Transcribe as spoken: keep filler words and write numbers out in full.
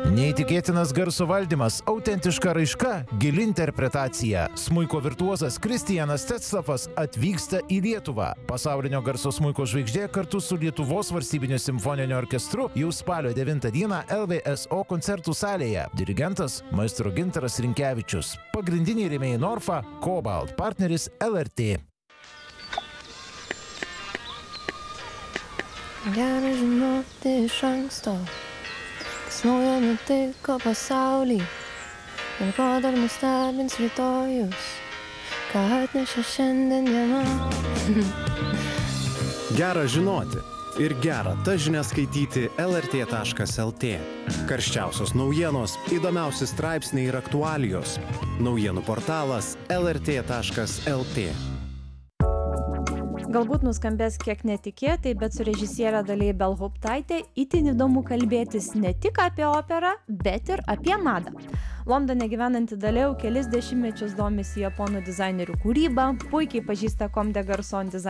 Neįtikėtinas garso valdymas, autentiška raiška, gili interpretacija. Smuiko virtuozas Kristijanas Tetzlaffas atvyksta į Lietuvą. Pasaulinio garso smuiko žvaigždė kartu su Lietuvos valstybiniu simfoniniu orkestru jau spalio devintą dieną L V S O koncertų salėje. Dirigentas maestro Gintaras Rinkevičius. Pagrindiniai rėmėjai Norfa, Cobalt, partneris L R T. Gera žinoti iš anksto, kas naujo nutiko pasaulį ir ko dar nustebins rytojus, ką atneša šiandien diena. Gera žinoti ir gera tas žinias skaityti L R T taškas L T. Karščiausios naujienos, įdomiausi straipsniai ir aktualijos. Naujienų portalas L R T taškas L T. Galbūt nuskambės kiek netikėtai, bet su režisierė Dalia Ibelhauptaite itin įdomu kalbėtis ne tik apie operą, bet ir apie madą. Londone gyvenanti Dalia jau kelis dešimtmečius domisi japonų dizainerių kūryba, puikiai pažįsta Comme des Garçons dizainerį